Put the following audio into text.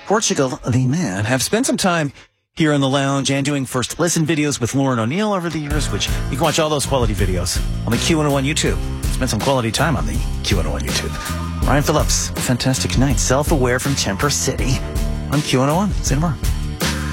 Portugal, the man, have spent some time here in the lounge and doing first listen videos with Lauren O'Neill over the years, which you can watch all those quality videos on the Q101 YouTube. Spent some quality time on the Q101 YouTube. Ryan Phillips, Fantastic Night, Self-Aware from Temper City on Q101. See you tomorrow.